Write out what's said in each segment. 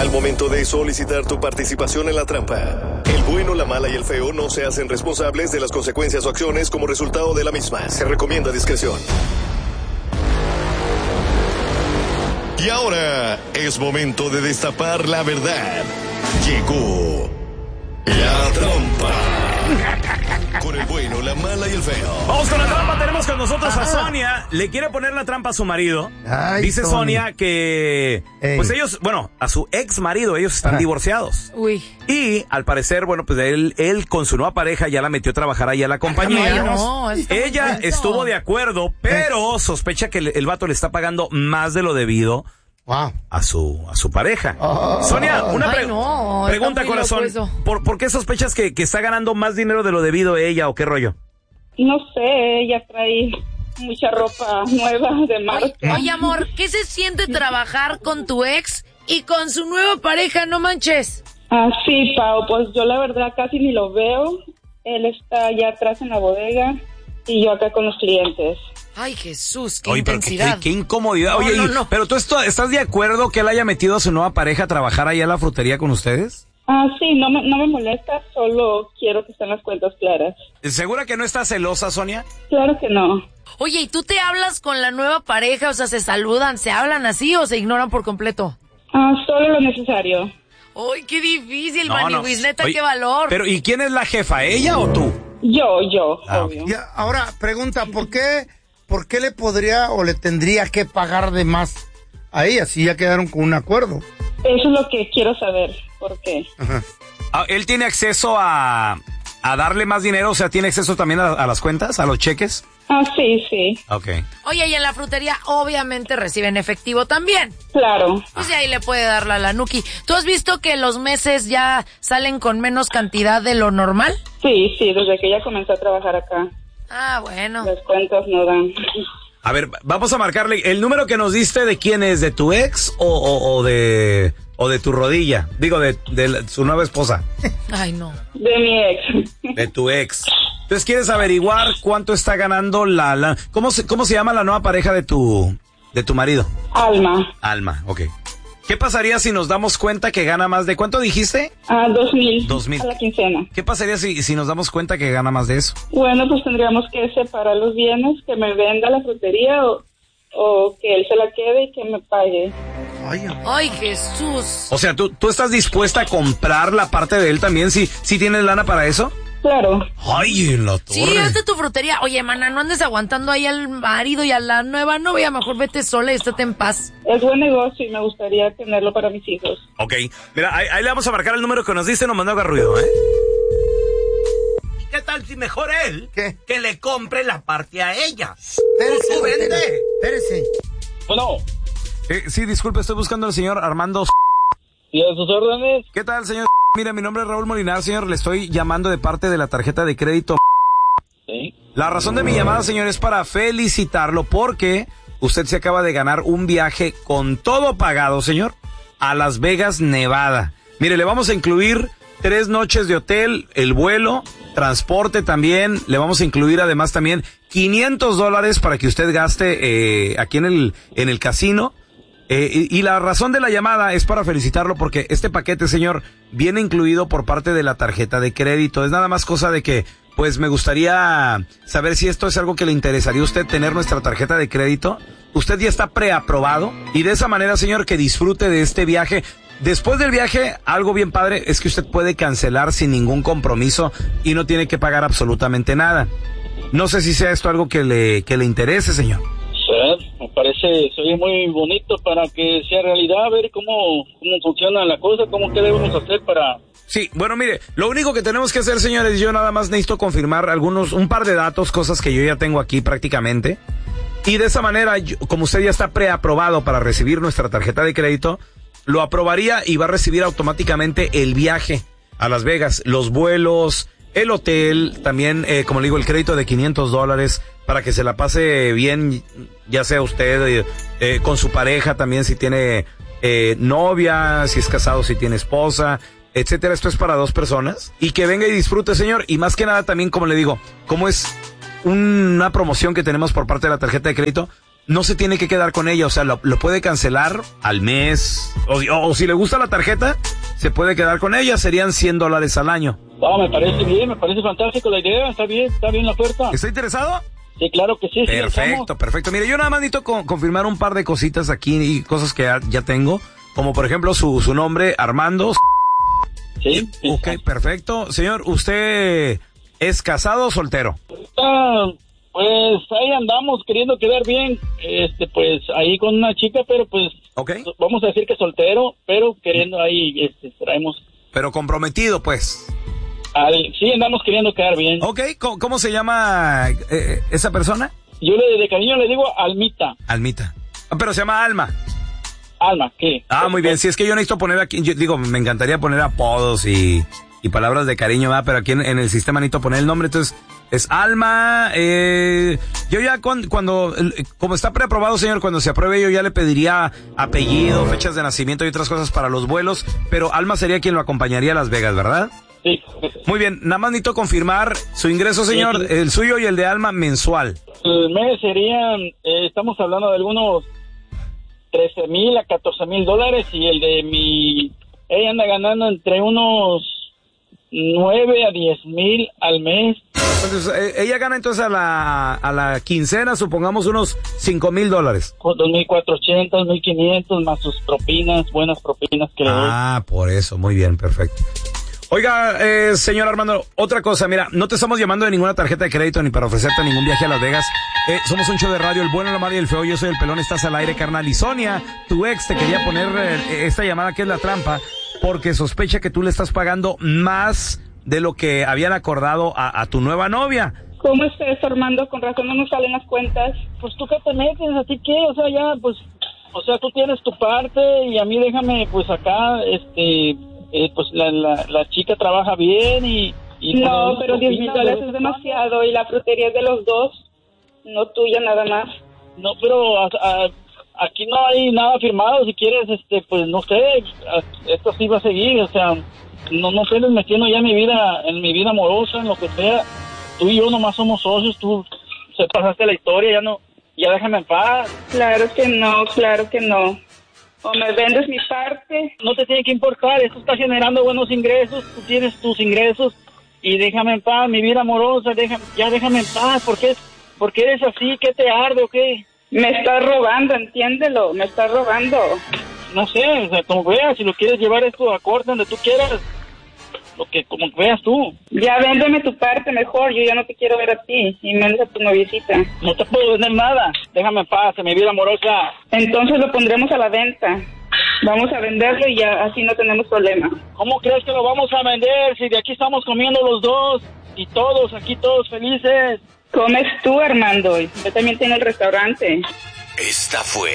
Al momento de solicitar tu participación en la trampa, el bueno, la mala y el feo no se hacen responsables de las consecuencias o acciones como resultado de la misma. Se recomienda discreción. Y ahora es momento de destapar la verdad. Llegó la trampa. Con el bueno, la mala y el feo. Vamos con la trampa. Tenemos con nosotros a Sonia. Le quiere poner la trampa a su marido. Ay, dice Sonia que pues ellos, bueno, a su ex marido, ellos están divorciados. Uy. Y al parecer, bueno, pues él con su nueva pareja ya la metió a trabajar ahí a la compañía. No, ella estuvo de acuerdo, pero sospecha que el vato le está pagando más de lo debido. Wow. A su pareja. Sonia, una pregunta, corazón. ¿Por qué sospechas que está ganando más dinero de lo debido ella o qué rollo? No sé, ella trae mucha ropa nueva de marca. Oye, amor, ¿qué se siente trabajar con tu ex y con su nueva pareja? No manches. Sí, Pau, pues yo la verdad casi ni lo veo. Él está allá atrás en la bodega y yo acá con los clientes. Ay, Jesús, qué intensidad. Qué incomodidad. Oye, no. ¿pero tú estás de acuerdo que él haya metido a su nueva pareja a trabajar allá a la frutería con ustedes? Sí, no me molesta, solo quiero que estén las cuentas claras. ¿Segura que no estás celosa, Sonia? Claro que no. Oye, ¿y tú te hablas con la nueva pareja? O sea, ¿se saludan, se hablan así o se ignoran por completo? Solo lo necesario. ¡Ay, qué difícil, Maniwis! Neta, qué valor. Pero, ¿y quién es la jefa, ella o tú? Yo, obvio. Ya, ahora, pregunta, ¿por qué le podría o le tendría que pagar de más a ella si ya quedaron con un acuerdo? Eso es lo que quiero saber, ¿por qué? Ajá. ¿Él tiene acceso a darle más dinero? O sea, ¿tiene acceso también a las cuentas, a los cheques? Sí. Ok. Oye, y en la frutería obviamente reciben efectivo también. Claro. Pues ahí le puede dar la Nuki. ¿Tú has visto que los meses ya salen con menos cantidad de lo normal? Sí, desde que ella comenzó a trabajar acá. Bueno. Las cuentas no dan. A ver, vamos a marcarle. ¿El número que nos diste de quién es? ¿De tu ex o de tu rodilla? Digo, de su nueva esposa. Ay, no. De mi ex. De tu ex. Entonces, ¿quieres averiguar cuánto está ganando ¿Cómo se llama la nueva pareja de tu marido? Alma, ok. ¿Qué pasaría si nos damos cuenta que gana más de... ¿Cuánto dijiste? 2,000. 2,000. A la quincena. ¿Qué pasaría si nos damos cuenta que gana más de eso? Bueno, pues tendríamos que separar los bienes, que me venda la frutería o que él se la quede y que me pague. Ay, Jesús. O sea, ¿tú estás dispuesta a comprar la parte de él también si tienes lana para eso? Claro. Ay, en la torre. Sí, hazte tu frutería. Oye, mana, no andes aguantando ahí al marido y a la nueva novia. Mejor vete sola y estate en paz. Es buen negocio y me gustaría tenerlo para mis hijos. Ok. Mira, ahí le vamos a marcar el número que nos diste, no mandó haga ruido, ¿eh? ¿Y qué tal si mejor él que le compre la parte a ella? Espérese. Bueno. Sí, disculpe, estoy buscando al señor Armando. ¿Y a sus órdenes? ¿Qué tal, señor? Mira, mi nombre es Raúl Molinar, señor. Le estoy llamando de parte de la tarjeta de crédito. Sí. La razón de mi llamada, señor, es para felicitarlo porque usted se acaba de ganar un viaje con todo pagado, señor, a Las Vegas, Nevada. Mire, le vamos a incluir 3 noches de hotel, el vuelo, transporte también. Le vamos a incluir además también $500 para que usted gaste aquí en el casino. Y la razón de la llamada es para felicitarlo porque este paquete, señor, viene incluido por parte de la tarjeta de crédito. Es nada más cosa de que, pues, me gustaría saber si esto es algo que le interesaría a usted tener nuestra tarjeta de crédito. Usted ya está preaprobado y de esa manera, señor, que disfrute de este viaje. Después del viaje, algo bien padre es que usted puede cancelar sin ningún compromiso y no tiene que pagar absolutamente nada. No sé si sea esto algo que le interese, señor. Me parece, soy muy bonito para que sea realidad, a ver cómo funciona la cosa, qué debemos hacer para... Sí, bueno, mire, lo único que tenemos que hacer, señores, yo nada más necesito confirmar un par de datos, cosas que yo ya tengo aquí prácticamente, y de esa manera, como usted ya está preaprobado para recibir nuestra tarjeta de crédito, lo aprobaría y va a recibir automáticamente el viaje a Las Vegas, los vuelos, el hotel, también, como le digo, el crédito de $500 para que se la pase bien, ya sea usted con su pareja también, si tiene novia, si es casado, si tiene esposa, etcétera. Esto es para 2 personas y que venga y disfrute, señor. Y más que nada también, como le digo, como es una promoción que tenemos por parte de la tarjeta de crédito, no se tiene que quedar con ella, o sea, lo puede cancelar al mes, o si le gusta la tarjeta, se puede quedar con ella, serían $100 al año. No, me parece bien, me parece fantástico la idea, está bien la oferta. ¿Está interesado? Sí, claro que sí. Perfecto. Mire, yo nada más necesito confirmar un par de cositas aquí y cosas que ya tengo, como por ejemplo su nombre, Armando. Sí. Ok, perfecto. Señor, ¿usted es casado o soltero? Pues ahí andamos queriendo quedar bien, pues ahí con una chica, pero pues vamos a decir que soltero, pero queriendo ahí, traemos. Pero comprometido, pues. Sí, andamos queriendo quedar bien. Ok, ¿cómo se llama esa persona? Yo de cariño le digo Almita. Almita. Pero se llama Alma. Alma, ¿qué? Muy bien, si es que yo necesito poner aquí, me encantaría poner apodos y palabras de cariño, ¿verdad? Pero aquí en el sistema necesito poner el nombre, entonces es Alma. Yo ya cuando como está preaprobado, señor, cuando se apruebe yo ya le pediría apellido, fechas de nacimiento y otras cosas para los vuelos, pero Alma sería quien lo acompañaría a Las Vegas, ¿verdad? Sí. Muy bien, nada más necesito confirmar su ingreso, señor, sí. El suyo y el de Alma mensual. El mes serían, estamos hablando de algunos $13,000 a $14,000 y el de ella anda ganando entre unos 9 a 10,000 al mes. Entonces, ella gana entonces a la quincena, supongamos unos $5,000. 2,400, 1,500 más sus propinas, buenas propinas que le doy. Por eso, muy bien, perfecto. Oiga, señor Armando, otra cosa, mira, no te estamos llamando de ninguna tarjeta de crédito ni para ofrecerte ningún viaje a Las Vegas. Somos un show de radio, el bueno, la mala y el feo. Yo soy el pelón, estás al aire, carnal. Y Sonia, tu ex, te quería poner esta llamada que es la trampa, porque sospecha que tú le estás pagando más de lo que habían acordado a tu nueva novia. ¿Cómo estás, Armando? Con razón no nos salen las cuentas. Pues tú qué te metes, ¿a ti qué? O sea, ya, pues, tú tienes tu parte y a mí déjame, pues, acá, pues la chica trabaja bien y no, pero $10,000 es demasiado y la frutería es de los dos, no tuya nada más. No, pero aquí no hay nada firmado. Si quieres, pues no sé, esto sí va a seguir, o sea, no estés metiendo ya en mi vida amorosa, en lo que sea. Tú y yo nomás somos socios, tú se pasaste la historia, ya déjame en paz. Claro que no. O me vendes mi parte. No te tiene que importar, esto está generando buenos ingresos, tú tienes tus ingresos y déjame en paz, mi vida amorosa, déjame en paz. ¿Por qué eres así? ¿Qué te arde o qué? Me estás robando, entiéndelo, me estás robando. No sé, o sea, como veas, si lo quieres llevar esto a corte donde tú quieras, como veas tú. Ya véndeme tu parte mejor, yo ya no te quiero ver a ti, y menos a tu noviecita. No te puedo vender nada, déjame en paz, mi vida amorosa. Entonces lo pondremos a la venta. Vamos a venderlo y ya así no tenemos problema. ¿Cómo crees que lo vamos a vender si de aquí estamos comiendo los dos y todos, aquí todos felices? Comes tú, Armando, y yo también tengo el restaurante. Esta fue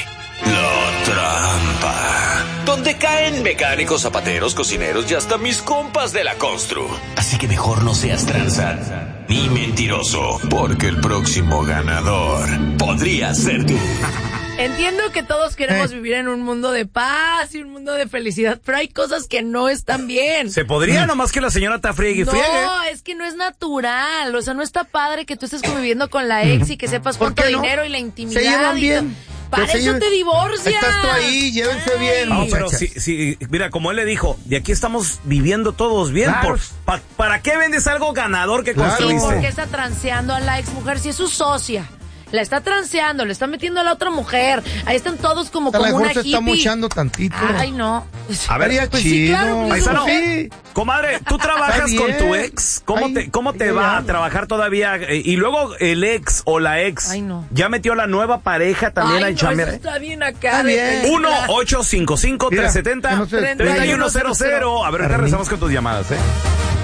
La Trampa, donde caen mecánicos, zapateros, cocineros y hasta mis compas de la constru. Así que mejor no seas tranza ni mentiroso, porque el próximo ganador podría ser tú. Entiendo que todos queremos vivir en un mundo de paz y un mundo de felicidad, pero hay cosas que no están bien. Se podría, nomás que la señora está friegue y friegue. No, es que no es natural. O sea, no está padre que tú estés conviviendo con la ex y que sepas cuánto dinero y la intimidad. Se llevan bien. Para eso te divorcias. Estás tú ahí, llévense bien. No, pero sí, mira, como él le dijo, de aquí estamos viviendo todos bien. Claro. ¿Para qué vendes algo ganador que construiste? ¿Por qué está transeando a la ex mujer si es su socia? La está transeando, le está metiendo a la otra mujer. Ahí están todos como una hippie. Se está mochando tantito. Ay, no. A ver, pues sí, claro, pues paisano, sí. Comadre, ¿tú trabajas con tu ex? ¿Cómo te va a trabajar todavía? Y luego el ex o la ex ya metió la nueva pareja también al chamber. Está bien acá. Está bien. 1-855-370-3100. A ver, ahorita regresamos con tus llamadas,